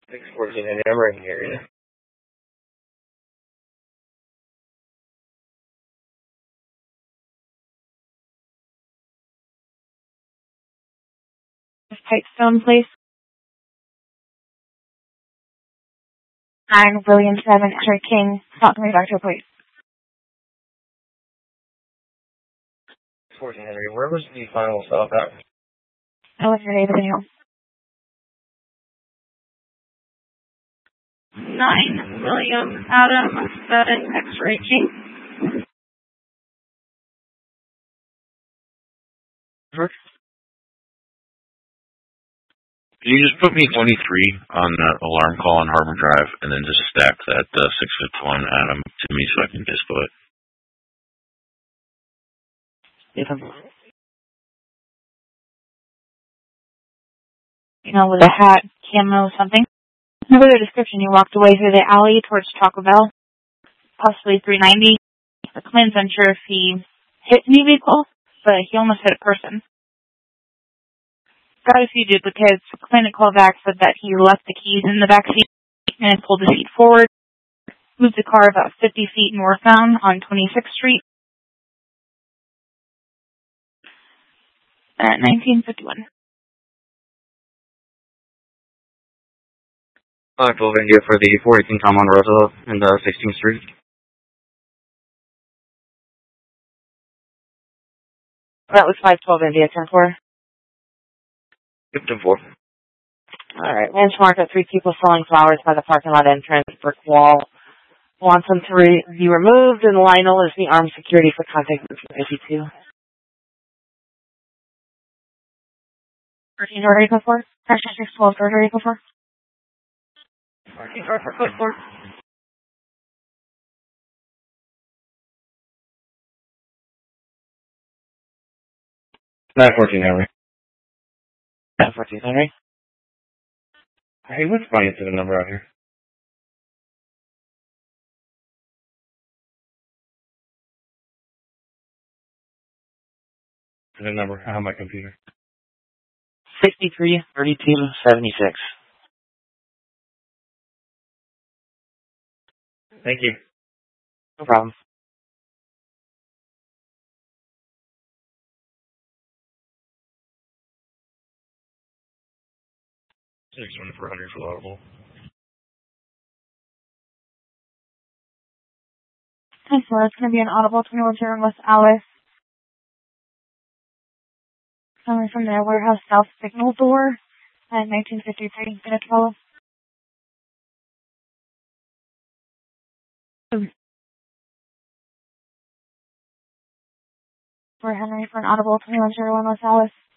614, and I'm right here. Yeah. Pipestone, please. 9 William 7 Enter King. Talk to me, Doctor, please. 14 Henry, where was the final stop at? Alexander Avenue. 9 William Adam 7 X-ray King. Can you just put me 23 on that alarm call on Harbor Drive, and then just stack that 651 Adam to me so I can display it? You know, with a hat, camo, something. Remember the description, you walked away through the alley towards Taco Bell, possibly 390. The claimant's unsure if he hit any vehicle, but he almost hit a person. Got a few duplicates. The claimant called back, said that he left the keys in the back seat and pulled the seat forward, moved the car about 50 feet northbound on 26th Street at 1951. Full India for the 418 Tom on Rosa in the 16th Street. That was 512 India, 10-4. Yep, 10-4. Alright, landmark at 3 people selling flowers by the parking lot entrance, brick wall. Wants them to be removed, and Lionel is the armed security for contact with 52. 13 order you go for? Pressure 612 order you go for? 14 order for code 4. Nine 14 Henry. 14 Henry. Hey, what's my incident number out here? Incident number, I have my computer. 633276. Thank you. No problem. 61400 for audible. Okay, so it's going to be an audible 21 West Alice. Coming from the warehouse south signal door at 1953. Gonna follow. For Henry for an audible 2101 West Alice.